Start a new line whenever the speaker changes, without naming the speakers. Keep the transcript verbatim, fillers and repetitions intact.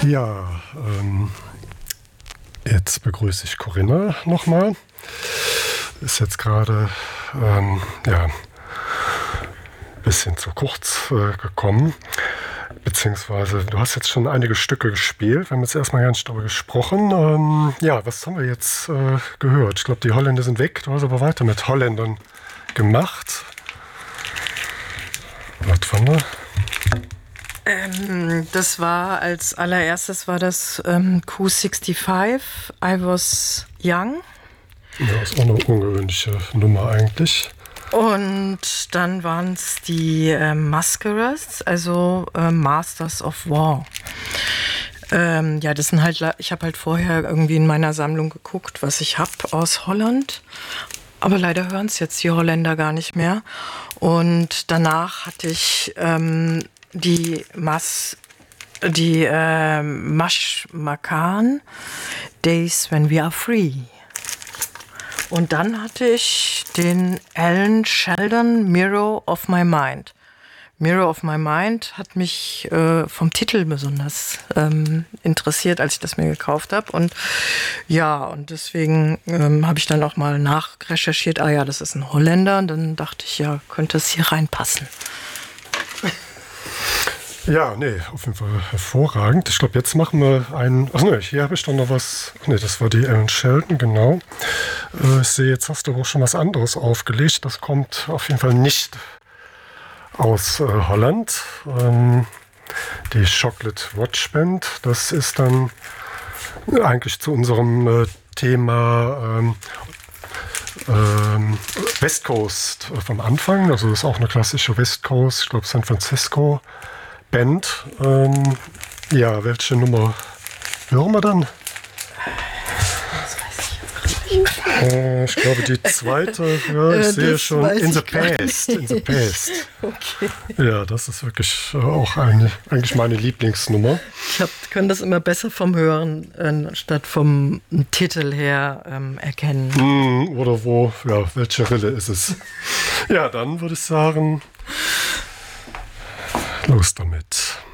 Ja, ähm, jetzt begrüße ich Corinna nochmal. Ist jetzt gerade ähm, ja, ein bisschen zu kurz äh, gekommen. Beziehungsweise, du hast jetzt schon einige Stücke gespielt. Wir haben jetzt erstmal ganz darüber gesprochen. Ähm, ja, was haben wir jetzt äh, gehört? Ich glaube, die Holländer sind weg. Du hast aber weiter mit Holländern gemacht. Was war da?
Ähm, das war als allererstes war das ähm, Q sechsundsiebzig, I Was Young.
Ja, ist auch eine ungewöhnliche Nummer eigentlich.
Und dann waren es die äh, Masquerades, also äh, Masters of War. Ähm, ja, das sind halt, ich habe halt vorher irgendwie in meiner Sammlung geguckt, was ich habe aus Holland. Aber leider hören es jetzt die Holländer gar nicht mehr. Und danach hatte ich ähm, die Mas, die äh, Mash Makan, Days When We Are Free. Und dann hatte ich den Alan Sheldon Mirror of My Mind. Mirror of My Mind hat mich äh, vom Titel besonders ähm, interessiert, als ich das mir gekauft habe. Und ja, und deswegen ähm, habe ich dann auch mal nachrecherchiert. Ah ja, das ist ein Holländer. Und dann dachte ich, ja, könnte es hier reinpassen.
Ja, nee, auf jeden Fall hervorragend. Ich glaube, jetzt machen wir einen... Ach ne, hier habe ich doch noch was... Ach nee, das war die Alan Sheldon, genau. Äh, ich sehe, jetzt hast du auch schon was anderes aufgelegt. Das kommt auf jeden Fall nicht aus äh, Holland. Ähm, die Chocolate Watch Band. Das ist dann eigentlich zu unserem äh, Thema ähm, ähm, West Coast vom Anfang. Also das ist auch eine klassische West Coast, ich glaube San Francisco Band. Ähm, ja, welche Nummer hören wir dann?
Das weiß ich nicht.
Äh, ich glaube, die zweite, ja, ich
äh,
sehe schon, In the
gar
Past.
nicht.
In the Past.
Okay.
Ja, das ist wirklich äh, auch eine, eigentlich meine Lieblingsnummer.
Ich hab, kann das immer besser vom Hören äh, statt vom Titel her ähm, erkennen.
Hm, oder wo, ja, welche Rille ist es? Ja, dann würde ich sagen, los damit.